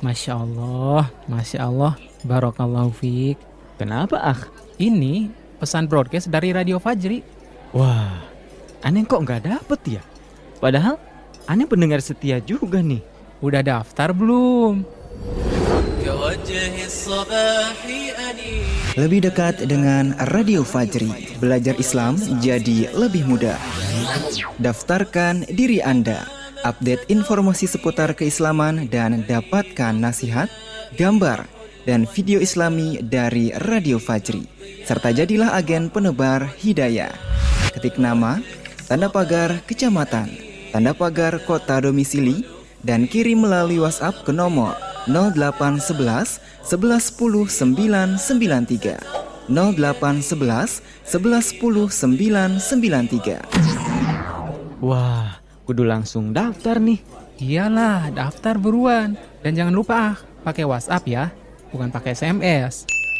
Masya Allah, Barakallahu fiik. Kenapa, Akh? Ini pesan broadcast dari Radio Fajri. Wah, aneh kok nggak dapet ya? Padahal aneh pendengar setia juga nih. Udah daftar belum? Lebih dekat dengan Radio Fajri, belajar Islam jadi lebih mudah. Daftarkan diri Anda, update informasi seputar keislaman dan dapatkan nasihat, gambar, dan video Islami dari Radio Fajri. Serta jadilah agen penebar hidayah. Ketik nama, tanda pagar kecamatan, tanda pagar kota domisili, dan kirim melalui WhatsApp ke nomor 0811 11 10 993 0811 11 10 993. Wah, kudu langsung daftar nih. Iyalah, daftar buruan. Dan jangan lupa pakai WhatsApp ya, bukan pakai SMS.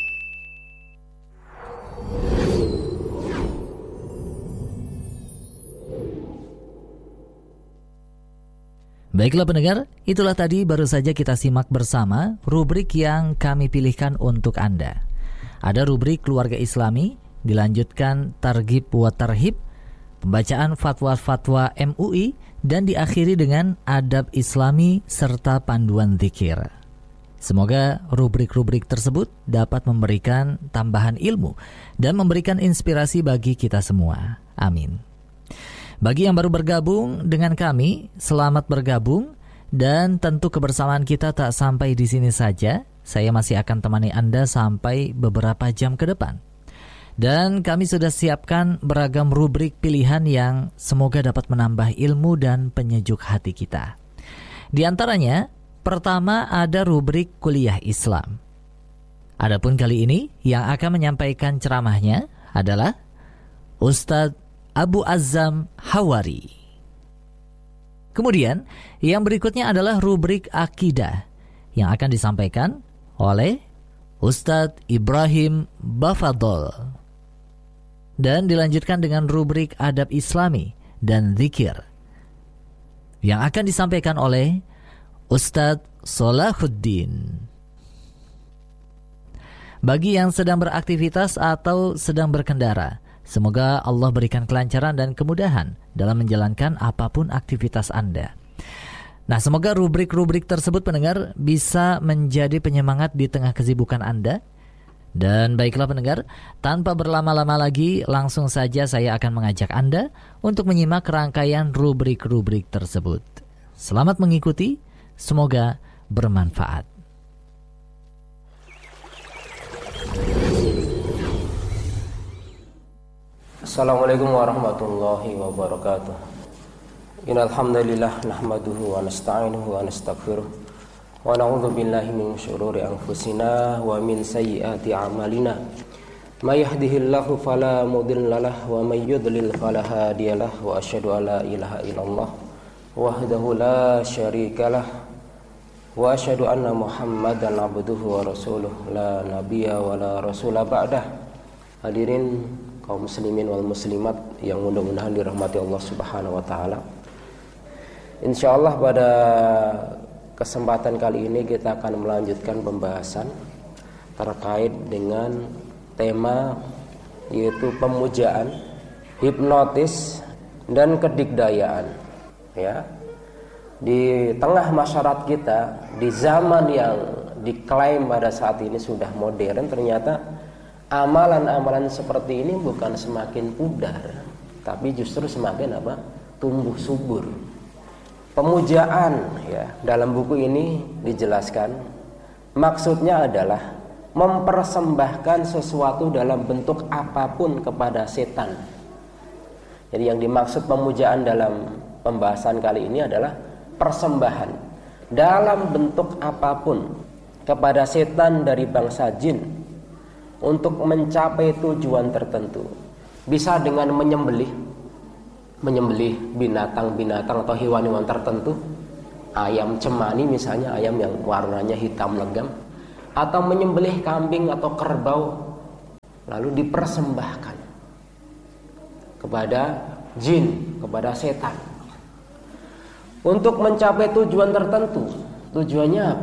Baiklah pendengar, itulah tadi baru saja kita simak bersama rubrik yang kami pilihkan untuk Anda. Ada rubrik Keluarga Islami, dilanjutkan Targhib wa Tarhib, pembacaan fatwa-fatwa MUI, dan diakhiri dengan Adab Islami serta panduan zikir. Semoga rubrik-rubrik tersebut dapat memberikan tambahan ilmu dan memberikan inspirasi bagi kita semua. Amin. Bagi yang baru bergabung dengan kami, selamat bergabung, dan tentu kebersamaan kita tak sampai di sini saja. Saya masih akan temani Anda sampai beberapa jam ke depan. Dan kami sudah siapkan beragam rubrik pilihan yang semoga dapat menambah ilmu dan penyejuk hati kita. Di antaranya, pertama ada rubrik Kuliah Islam. Adapun kali ini yang akan menyampaikan ceramahnya adalah Ustadz Abu Azzam Hawari. Kemudian yang berikutnya adalah rubrik Akidah yang akan disampaikan oleh Ustadz Ibrahim Bafadol. Dan dilanjutkan dengan rubrik Adab Islami dan Zikir yang akan disampaikan oleh Ustadz Solahuddin. Bagi yang sedang beraktivitas atau sedang berkendara, semoga Allah berikan kelancaran dan kemudahan dalam menjalankan apapun aktivitas Anda. Nah, semoga rubrik-rubrik tersebut pendengar bisa menjadi penyemangat di tengah kesibukan Anda. Dan baiklah pendengar, tanpa berlama-lama lagi, langsung saja saya akan mengajak Anda untuk menyimak rangkaian rubrik-rubrik tersebut. Selamat mengikuti, semoga bermanfaat. Assalamualaikum warahmatullahi wabarakatuh. Innal hamdalillah nahmaduhu wa nasta'inuhu wa nastaghfiruh wa na'udzu billahi min syururi anfusina wa min sayyiati a'malina. May yahdihillahu fala mudilla lahu wa may yudlil fala hadiyalah wa asyhadu an la ilaha illallah wahdahu la syarikalah wa asyhadu anna Muhammadan abduhu wa rasuluh la nabiyya wa la rasula ba'dah. Hadirin kaum muslimin wal muslimat yang mudah-mudahan dirahmati Allah Subhanahu wa taala. Insyaallah pada kesempatan kali ini kita akan melanjutkan pembahasan terkait dengan tema yaitu pemujaan, hipnotis dan kedikdayaan. Ya. Di tengah masyarakat kita di zaman yang diklaim pada saat ini sudah modern, ternyata amalan-amalan seperti ini bukan semakin pudar, tapi justru semakin tumbuh subur. Pemujaan ya, dalam buku ini dijelaskan maksudnya adalah mempersembahkan sesuatu dalam bentuk apapun kepada setan. Jadi yang dimaksud pemujaan dalam pembahasan kali ini adalah persembahan dalam bentuk apapun kepada setan dari bangsa jin untuk mencapai tujuan tertentu. Bisa dengan menyembelih binatang-binatang atau hewan-hewan tertentu, ayam cemani misalnya, ayam yang warnanya hitam legam, atau menyembelih kambing atau kerbau lalu dipersembahkan kepada jin, kepada setan untuk mencapai tujuan tertentu. Tujuannya apa?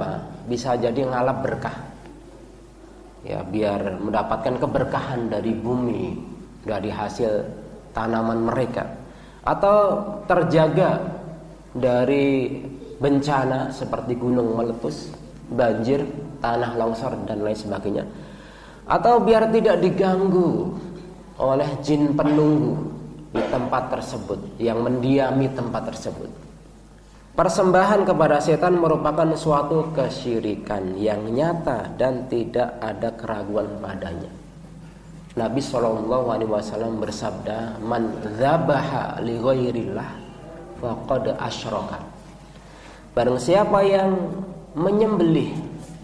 bisa jadi ngalap berkah. Ya, biar mendapatkan keberkahan dari bumi, dari hasil tanaman mereka, atau terjaga dari bencana seperti gunung meletus, banjir, tanah longsor dan lain sebagainya, atau biar tidak diganggu oleh jin penunggu di tempat tersebut, yang mendiami tempat tersebut. Persembahan kepada setan merupakan suatu kesyirikan yang nyata dan tidak ada keraguan padanya. Nabi SAW bersabda, "Man dzabaha li ghairillah faqad asyraka." Barang siapa yang menyembelih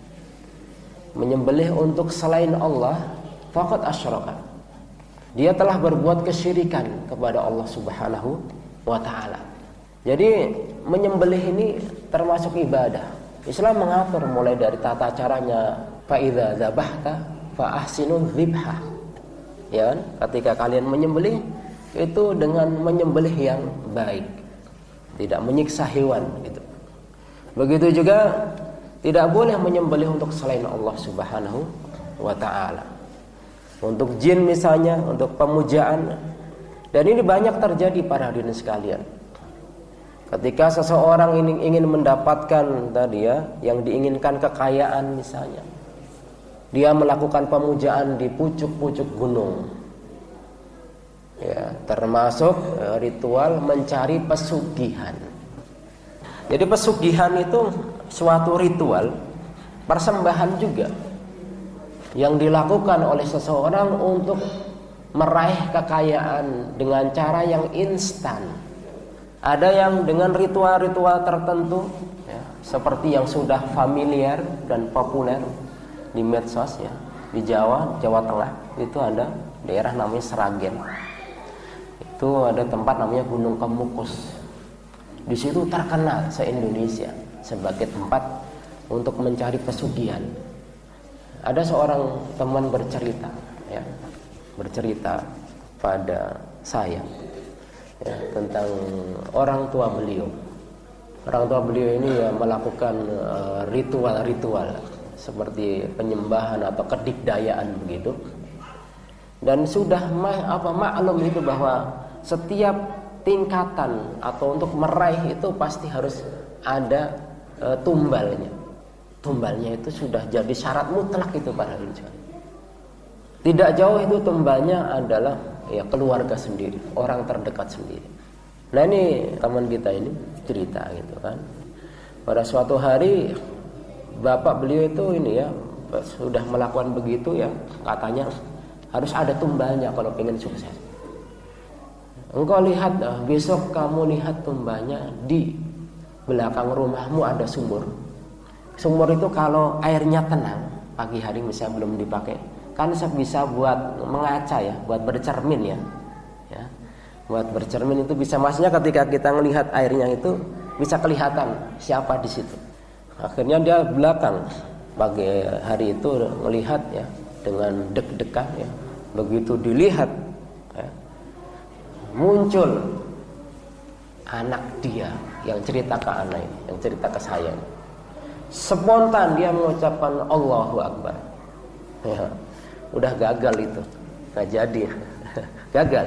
untuk selain Allah, faqad asyraka. Dia telah berbuat kesyirikan kepada Allah Subhanahu wa taala. Jadi menyembelih ini termasuk ibadah. Islam mengatur mulai dari tata caranya, fa idza dzabahta fa ahsinu dzibha. Ya kan? Ketika kalian menyembelih itu dengan menyembelih yang baik, tidak menyiksa hewan gitu. Begitu juga tidak boleh menyembelih untuk selain Allah Subhanahu wa taala. Untuk jin misalnya, untuk pemujaan. Dan ini banyak terjadi para hadirin sekalian. Ketika seseorang ingin mendapatkan tadi ya, yang diinginkan kekayaan misalnya, dia melakukan pemujaan di pucuk-pucuk gunung. Ya, termasuk ritual mencari pesugihan. Jadi pesugihan itu suatu ritual persembahan juga yang dilakukan oleh seseorang untuk meraih kekayaan dengan cara yang instan. Ada yang dengan ritual-ritual tertentu ya, seperti yang sudah familiar dan populer di medsos ya. Di Jawa Tengah itu ada daerah namanya Sragen. Itu ada tempat namanya Gunung Kemukus. Di situ terkenal se-Indonesia sebagai tempat untuk mencari pesugihan. Ada seorang teman bercerita pada saya ya, tentang orang tua beliau. Orang tua beliau ini ya, melakukan ritual-ritual seperti penyembahan atau kedikdayaan begitu. Dan sudah maklum itu bahwa setiap tingkatan atau untuk meraih itu pasti harus ada tumbalnya. Tumbalnya itu sudah jadi syarat mutlak itu para hadirin. Tidak jauh itu tumbalnya adalah ya keluarga sendiri, orang terdekat sendiri. Nah ini teman kita ini cerita gitu kan. Pada suatu hari bapak beliau itu ini ya sudah melakukan begitu ya, katanya harus ada tumbalnya kalau pengen sukses. Engkau lihat besok kamu lihat tumbalnya di belakang rumahmu ada sumur. Sumur itu kalau airnya tenang pagi hari misalnya belum dipakai, kan bisa buat mengaca ya, buat bercermin ya. Buat bercermin itu bisa, maksudnya ketika kita melihat airnya itu bisa kelihatan siapa di situ. Akhirnya dia belakang pagi hari itu melihat ya dengan deg-degan ya. Begitu dilihat ya, muncul anak dia yang cerita ke anak ini, yang cerita ke saya. Spontan dia mengucapkan Allahu Akbar. Ya, udah gagal itu, nggak jadi, gagal.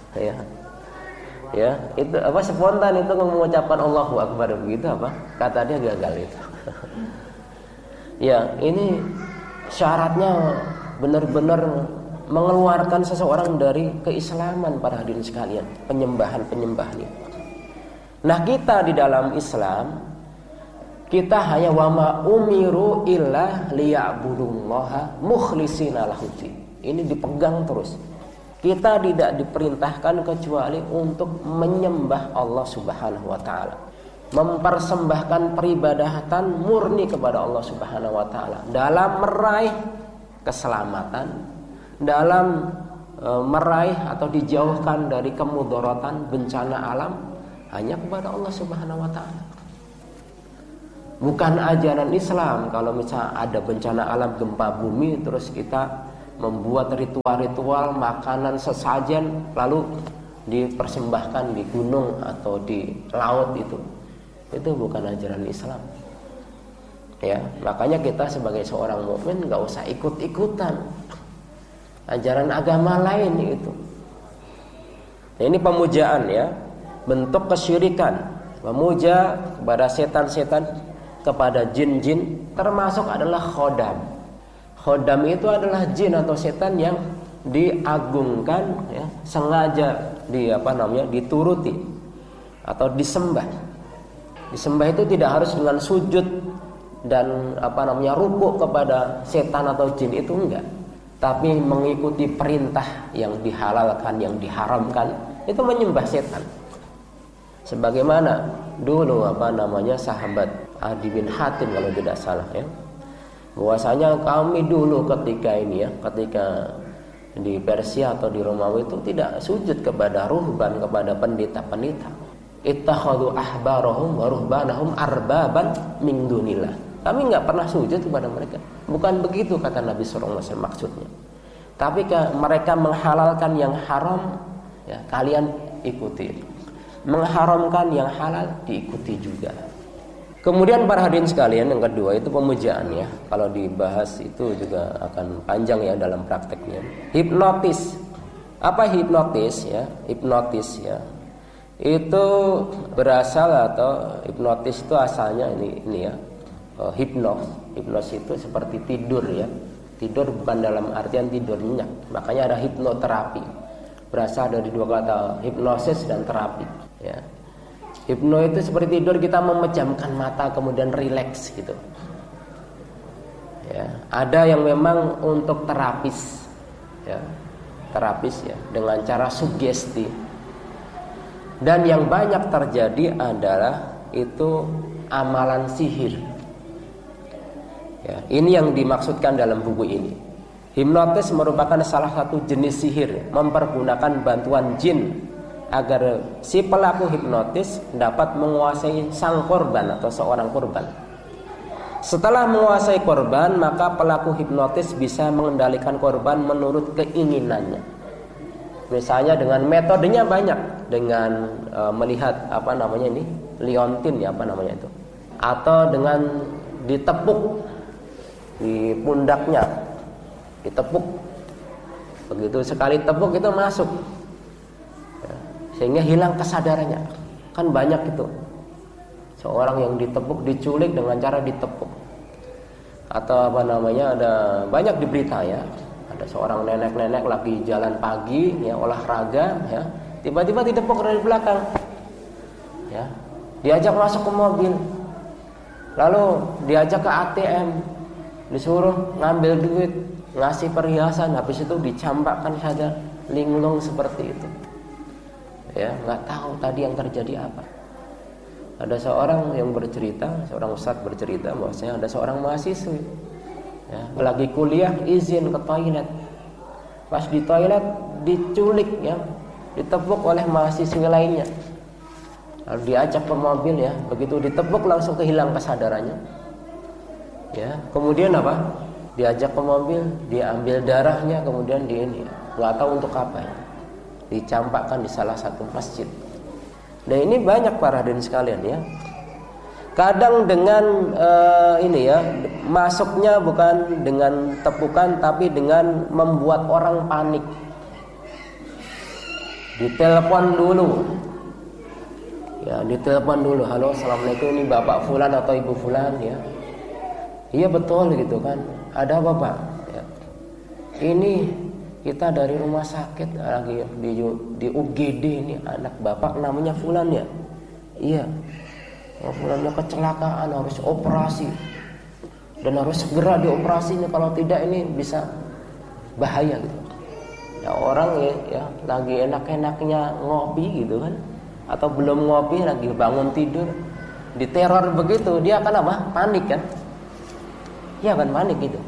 Ya, itu apa spontan itu mengucapkan Allahu Akbar begitu apa? Kata dia gagal itu. Ya, ini syaratnya benar-benar mengeluarkan seseorang dari keislaman para hadirin sekalian, penyembahan itu. Nah, kita di dalam Islam kita hanya wama umiru illa liya'budullaha mukhlishina lahuddin. Ini dipegang terus. Kita tidak diperintahkan kecuali untuk menyembah Allah Subhanahu wa taala. Mempersembahkan peribadatan murni kepada Allah Subhanahu wa taala dalam meraih keselamatan, dalam meraih atau dijauhkan dari kemudaratan bencana alam hanya kepada Allah Subhanahu wa taala. Bukan ajaran Islam kalau misalnya ada bencana alam gempa bumi terus kita membuat ritual-ritual makanan sesajen lalu dipersembahkan di gunung atau di laut itu bukan ajaran Islam. Ya, makanya kita sebagai seorang mukmin nggak usah ikut-ikutan ajaran agama lain itu. Nah, ini pemujaan ya, bentuk kesyirikan, memuja kepada setan-setan, kepada jin-jin, termasuk adalah khodam. Khodam itu adalah jin atau setan yang diagungkan, ya, sengaja dituruti atau disembah. Disembah itu tidak harus dengan sujud dan rukuk kepada setan atau jin, itu enggak. Tapi mengikuti perintah yang dihalalkan, yang diharamkan, itu menyembah setan. Sebagaimana dulu sahabat Adi bin Hatim kalau tidak salah ya. Bahwasanya kami dulu ketika di Persia atau di Romawi itu tidak sujud kepada ruhban, kepada pendeta-pendeta. Ittakhadhu ahbarahum wa ruhbanahum arbaban min dunillah. Kami enggak pernah sujud kepada mereka. Bukan begitu kata Nabi sallallahu alaihi wasallam maksudnya. Tapi mereka menghalalkan yang haram, ya, kalian ikuti. Mengharamkan yang halal diikuti juga. Kemudian para hadirin sekalian, yang kedua itu pemujaan ya. Kalau dibahas itu juga akan panjang ya dalam prakteknya. Hipnotis. Apa hipnotis ya? Hipnotis ya. Itu berasal atau hipnotis itu asalnya ini ya. Hipnos itu seperti tidur ya. Tidur bukan dalam artian tidur nyenyak. Makanya ada hipnoterapi. Berasal dari dua kata hipnosis dan terapi ya. Hipno itu seperti tidur, kita memejamkan mata kemudian rileks gitu. Ya, ada yang memang untuk terapis ya. Terapis ya dengan cara sugesti. Dan yang banyak terjadi adalah itu amalan sihir. Ya, ini yang dimaksudkan dalam buku ini. Hipnotis merupakan salah satu jenis sihir, mempergunakan bantuan jin agar si pelaku hipnotis dapat menguasai sang korban atau seorang korban. Setelah menguasai korban, maka pelaku hipnotis bisa mengendalikan korban menurut keinginannya. Misalnya dengan metodenya banyak, dengan melihat liontin ya itu, atau dengan ditepuk di pundaknya, ditepuk. Begitu sekali tepuk itu masuk. Sehingga hilang kesadarannya. Kan banyak itu seorang yang ditepuk, diculik dengan cara ditepuk. Atau ada banyak di berita ya. Ada seorang nenek-nenek lagi jalan pagi ya, olahraga ya, tiba-tiba ditepuk dari belakang. Ya. Diajak masuk ke mobil. Lalu diajak ke ATM, disuruh ngambil duit, ngasih perhiasan, habis itu dicampakkan saja linglung seperti itu. Ya, nggak tahu tadi yang terjadi apa. Ada seorang yang bercerita, seorang ustadz bercerita bahwasanya ada seorang mahasiswi ya, lagi kuliah izin ke toilet. Pas di toilet diculik ya, ditepuk oleh mahasiswi lainnya. Lalu diajak ke mobil ya, begitu ditepuk langsung kehilang kesadarannya. Ya, kemudian apa? Diajak ke mobil, diambil darahnya, kemudian nggak tahu untuk apa ya. Dicampakkan di salah satu masjid. Nah ini banyak para hadirin sekalian ya. Kadang dengan masuknya bukan dengan tepukan, tapi dengan membuat orang panik. Ditelepon dulu. Ya, ditelepon dulu. Halo, assalamualaikum, ini Bapak Fulan atau Ibu Fulan ya. Iya betul gitu kan. Ada apa Pak? Ya. Ini kita dari rumah sakit lagi di UGD ini, anak Bapak namanya Fulan ya. Iya. Fulannya kecelakaan, harus operasi. Dan harus segera dioperasinya, kalau tidak ini bisa bahaya gitu. Ya orang ya lagi enak-enaknya ngopi gitu kan, atau belum ngopi lagi bangun tidur, diteror begitu, dia akan apa? Panik kan? Iya kan panik gitu.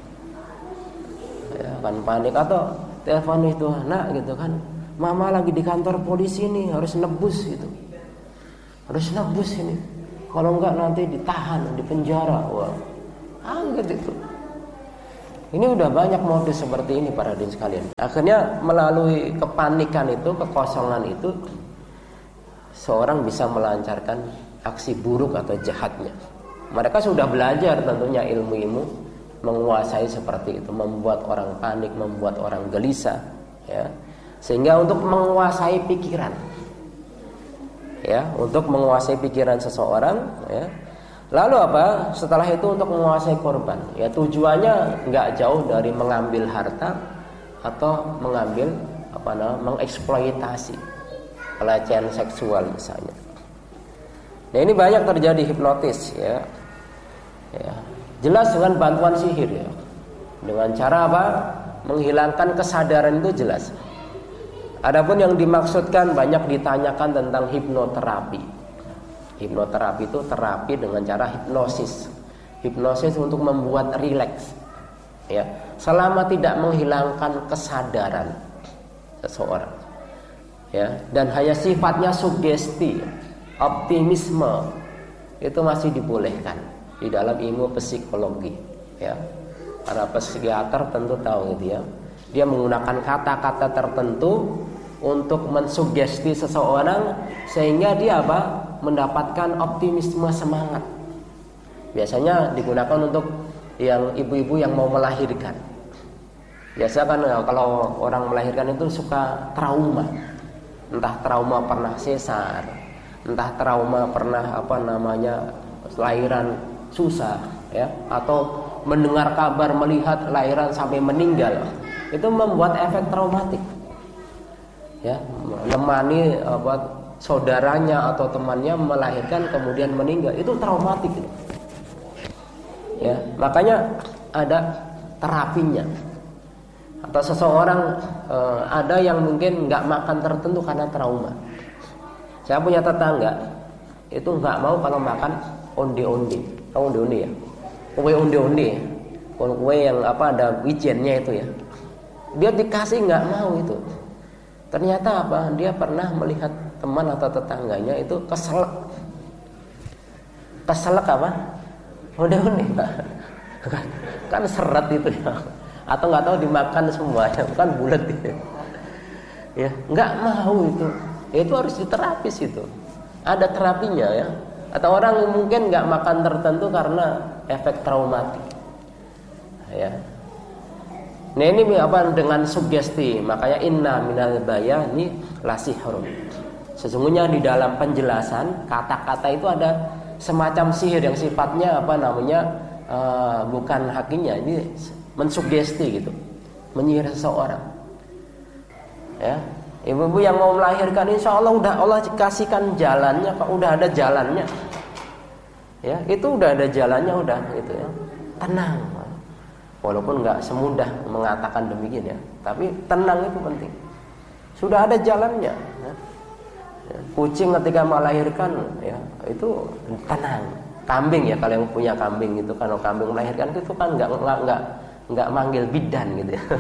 Ya kan panik, atau telepon itu anak gitu kan, mama lagi di kantor polisi nih, harus nebus gitu, harus nebus ini, kalau enggak nanti ditahan, dipenjara. Wah, gitu itu. Ini udah banyak modus seperti ini para hadirin sekalian. Akhirnya melalui kepanikan itu, kekosongan itu, seorang bisa melancarkan aksi buruk atau jahatnya. Mereka sudah belajar tentunya ilmu-ilmu menguasai seperti itu, membuat orang panik, membuat orang gelisah, ya. Sehingga untuk menguasai pikiran, ya, untuk menguasai pikiran seseorang, ya. Lalu apa? Setelah itu untuk menguasai korban, ya, tujuannya nggak jauh dari mengambil harta atau mengambil mengeksploitasi, pelecehan seksual misalnya. Nah, ini banyak terjadi hipnotis, ya. Ya. Jelas dengan bantuan sihir, ya. Dengan cara apa? Menghilangkan kesadaran itu jelas. Adapun yang dimaksudkan banyak ditanyakan tentang hipnoterapi. Hipnoterapi itu terapi dengan cara hipnosis. Hipnosis untuk membuat rileks, ya. Selama tidak menghilangkan kesadaran seseorang, ya, dan hanya sifatnya sugesti, optimisme, itu masih dibolehkan di dalam ilmu psikologi, ya. Para psikiater tentu tahu gitu, ya. Dia menggunakan kata-kata tertentu untuk mensugesti seseorang sehingga dia apa? Mendapatkan optimisme, semangat. Biasanya digunakan untuk yang ibu-ibu yang mau melahirkan. Biasa kan kalau orang melahirkan itu suka trauma. Entah trauma pernah sesar, entah trauma pernah lahiran susah, ya, atau mendengar kabar melihat lahiran sampai meninggal. Itu membuat efek traumatik, ya, menemani saudaranya atau temannya melahirkan kemudian meninggal, itu traumatik, ya. Makanya ada terapinya. Atau seseorang ada yang mungkin nggak makan tertentu karena trauma. Saya punya tetangga itu nggak mau kalau makan onde-onde. Tahu onde-onde, ya? Kue onde-onde, kue yang ada wijennya itu, ya. Dia dikasih nggak mau itu. Ternyata apa? Dia pernah melihat teman atau tetangganya itu keselak. Keselak apa? Onde-onde. Kan seret itu, ya. Atau nggak tahu dimakan semuanya, bukan bulat, ya. Nggak mau itu. Itu harus diterapis itu. Ada terapinya, ya. Atau orang yang mungkin nggak makan tertentu karena efek traumatik, ya. Nah, ini dengan sugesti. Makanya inna minal bayani lasihrun. Sesungguhnya di dalam penjelasan kata-kata itu ada semacam sihir yang sifatnya bukan hakinya, ini mensugesti gitu, menyihir seseorang, ya. Ibu-ibu yang mau melahirkan, insya Allah udah Allah kasihkan jalannya, Pak, udah ada jalannya, ya, itu udah ada jalannya, udah gitu, ya. Tenang, walaupun nggak semudah mengatakan demikian, ya, tapi tenang itu penting. Sudah ada jalannya, ya. Kucing ketika melahirkan, ya, itu tenang. Kambing, ya, kalau yang punya kambing itu, kalau kambing melahirkan itu kan nggak manggil bidan gitu, ya.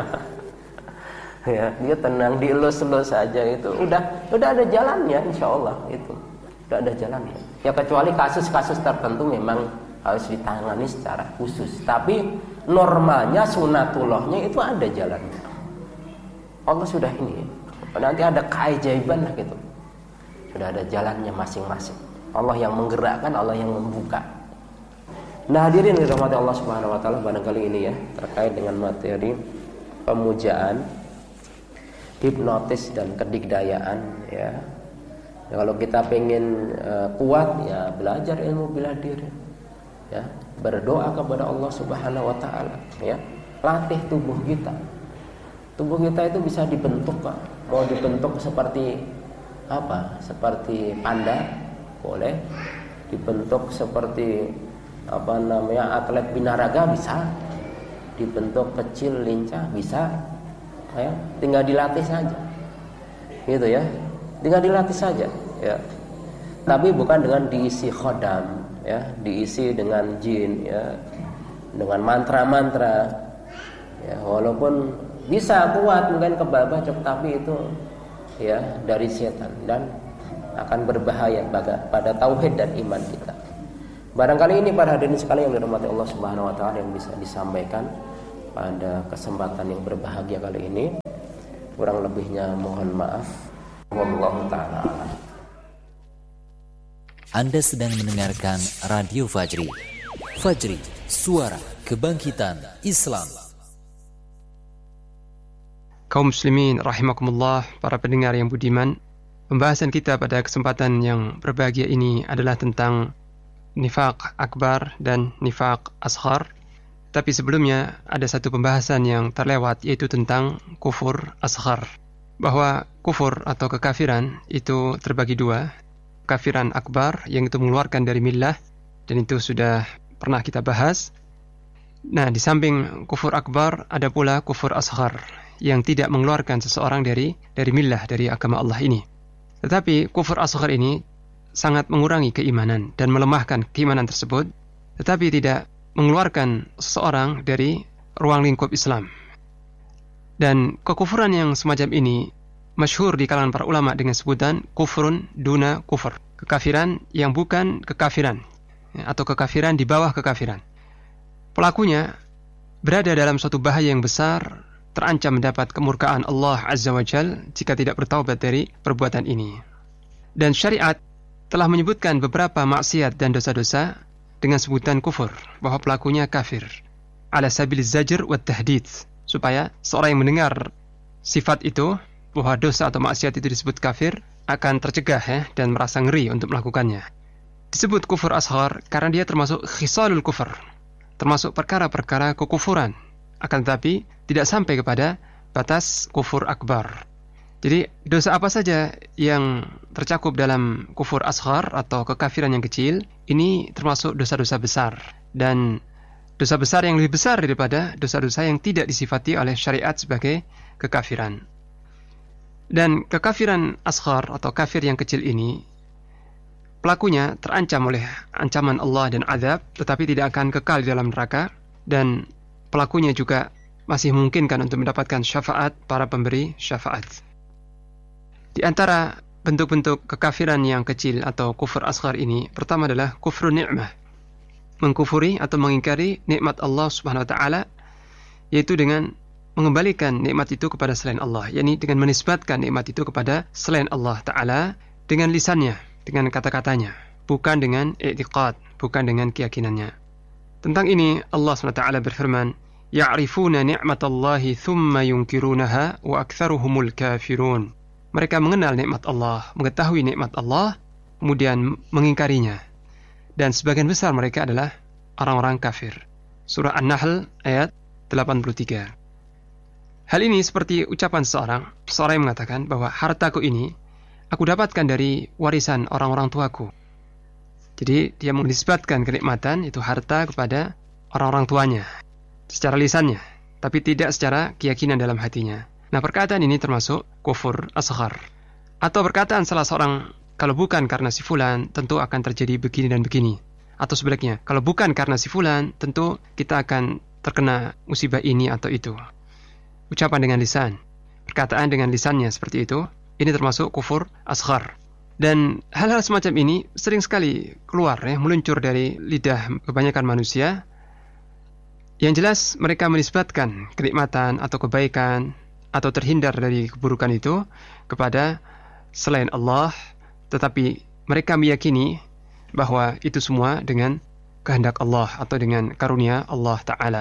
Ya, dia tenang, dielus-elus saja, itu udah ada jalannya, insya Allah itu udah ada jalannya. Ya, kecuali kasus-kasus tertentu memang harus ditangani secara khusus, tapi normalnya sunatullahnya itu ada jalannya. Allah sudah ini, nanti ada keajaiban lah gitu, sudah ada jalannya masing-masing. Allah yang menggerakkan, Allah yang membuka. Nah, hadirin dirahmati Allah Subhanahu wa taala, barangkali ini, ya, terkait dengan materi pemujaan, hipnotis dan kedikdayaan, ya. Kalau kita pengen kuat, ya, belajar ilmu bela diri, ya, berdoa kepada Allah Subhanahu wa taala, ya. Latih tubuh kita. Tubuh kita itu bisa dibentuk, Pak. Mau dibentuk seperti apa? Seperti panda, boleh. Dibentuk seperti atlet binaraga, bisa. Dibentuk kecil, lincah, bisa, ya. Tinggal dilatih saja, gitu, ya. Tinggal dilatih saja, ya. Tapi bukan dengan diisi khodam, ya, diisi dengan jin, ya, dengan mantra-mantra, ya. Walaupun bisa kuat mungkin kebal-bacok, tapi itu, ya, dari setan dan akan berbahaya pada tauhid dan iman kita. Barangkali ini para hadirin sekalian yang dirahmati Allah Subhanahu wa taala yang bisa disampaikan pada kesempatan yang berbahagia kali ini. Kurang lebihnya mohon maaf. Wallahu taala. Anda sedang mendengarkan Radio Fajri. Fajri, suara kebangkitan Islam. Kaum muslimin rahimakumullah, para pendengar yang budiman, pembahasan kita pada kesempatan yang berbahagia ini adalah tentang nifaq akbar dan nifaq asghar. Tapi sebelumnya ada satu pembahasan yang terlewat, yaitu tentang kufur asghar. Bahwa kufur atau kekafiran itu terbagi dua. Kafiran akbar yang itu mengeluarkan dari millah, dan itu sudah pernah kita bahas. Nah, di samping kufur akbar ada pula kufur asghar yang tidak mengeluarkan seseorang dari millah, dari agama Allah ini. Tetapi kufur asghar ini sangat mengurangi keimanan dan melemahkan keimanan tersebut, tetapi tidak mengeluarkan seseorang dari ruang lingkup Islam. Dan kekufuran yang semacam ini masyhur di kalangan para ulama dengan sebutan kufrun duna kufur, kekafiran yang bukan kekafiran, atau kekafiran di bawah kekafiran. Pelakunya berada dalam suatu bahaya yang besar, terancam mendapat kemurkaan Allah Azza wa Jal jika tidak bertaubat dari perbuatan ini. Dan syariat telah menyebutkan beberapa maksiat dan dosa-dosa dengan sebutan kufur, bahwa pelakunya kafir, ala sabil zajr wa tahdid, supaya seorang yang mendengar sifat itu, bahwa dosa atau maksiat itu disebut kafir, akan tercegah dan merasa ngeri untuk melakukannya. Disebut kufur asghar karena dia termasuk khisalul kufur, termasuk perkara-perkara kekufuran, akan tetapi tidak sampai kepada batas kufur akbar. Jadi dosa apa saja yang tercakup dalam kufur asghar atau kekafiran yang kecil, ini termasuk dosa-dosa besar, dan dosa besar yang lebih besar daripada dosa-dosa yang tidak disifati oleh syariat sebagai kekafiran. Dan kekafiran asghar atau kafir yang kecil ini, pelakunya terancam oleh ancaman Allah dan azab, tetapi tidak akan kekal di dalam neraka, dan pelakunya juga masih memungkinkan untuk mendapatkan syafaat para pemberi syafaat. Di antara bentuk-bentuk kekafiran yang kecil atau kufur asghar ini, pertama adalah kufrun ni'mah, mengkufuri atau mengingkari nikmat Allah Subhanahu wa taala, yaitu dengan mengembalikan nikmat itu kepada selain Allah, yakni dengan menisbatkan nikmat itu kepada selain Allah taala dengan lisannya, dengan kata-katanya, bukan dengan i'tiqad, bukan dengan keyakinannya. Tentang ini Allah SWT berfirman, ya'rifuna ni'matallahi thumma yunkirunaha wa aktsaruhumul kafirun. Mereka mengenal nikmat Allah, mengetahui nikmat Allah, kemudian mengingkarinya, dan sebagian besar mereka adalah orang-orang kafir. Surah An-Nahl ayat 83. Hal ini seperti ucapan seorang yang mengatakan bahwa hartaku ini aku dapatkan dari warisan orang-orang tuaku. Jadi dia menisbatkan kenikmatan itu harta kepada orang-orang tuanya secara lisannya, tapi tidak secara keyakinan dalam hatinya. Nah, perkataan ini termasuk kufur asghar. Atau perkataan salah seorang, kalau bukan karena si fulan tentu akan terjadi begini dan begini. Atau sebaliknya, kalau bukan karena si fulan tentu kita akan terkena musibah ini atau itu. Ucapan dengan lisan, perkataan dengan lisannya seperti itu, ini termasuk kufur asghar. Dan hal-hal semacam ini sering sekali keluar, meluncur dari lidah kebanyakan manusia. Yang jelas mereka menisbatkan kenikmatan atau kebaikan atau terhindar dari keburukan itu kepada selain Allah, tetapi mereka meyakini bahwa itu semua dengan kehendak Allah atau dengan karunia Allah Ta'ala.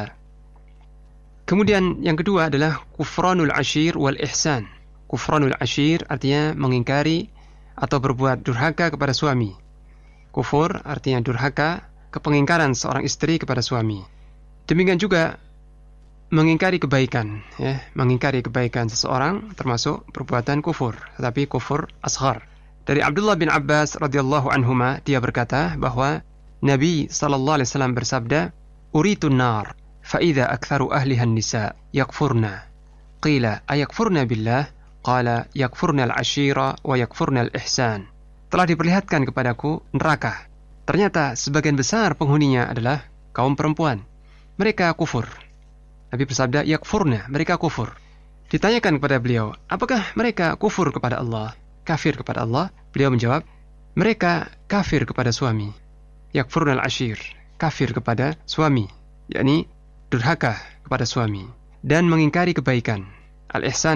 Kemudian yang kedua adalah kufranul ashir wal ihsan. Kufranul ashir artinya mengingkari atau berbuat durhaka kepada suami. Kufur artinya durhaka, kepengingkaran seorang istri kepada suami. Demikian juga mengingkari kebaikan, mengingkari kebaikan seseorang termasuk perbuatan kufur, tetapi kufur asghar. Dari Abdullah bin Abbas radhiyallahu anhuma, dia berkata bahwa Nabi sallallahu alaihi wasallam bersabda, "Uritun nar فإذا أكثر أهلها النساء يكفرن قيل أيكفرن بالله قال يكفرن العشيرة ويكفرن الإحسان. Telah diperlihatkan kepadaku neraka, ternyata sebagian besar penghuninya adalah kaum perempuan, mereka kufur. Nabi bersabda yakfurna, mereka kufur. Ditanyakan kepada beliau, apakah mereka kufur kepada Allah, kafir kepada Allah? Beliau menjawab, mereka kafir kepada suami, yakfurnal ashir, kafir kepada suami, yakni durhaka kepada suami, dan mengingkari kebaikan. Al-ihsan